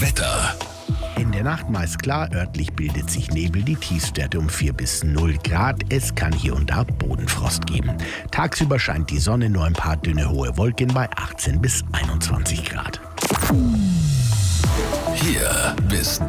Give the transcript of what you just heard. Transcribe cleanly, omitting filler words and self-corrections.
Wetter. In der Nacht meist klar, örtlich bildet sich Nebel, die Tiefstwerte um 4 bis 0 Grad. Es kann hier und da Bodenfrost geben. Tagsüber scheint die Sonne, nur ein paar dünne hohe Wolken bei 18 bis 21 Grad. Hier bist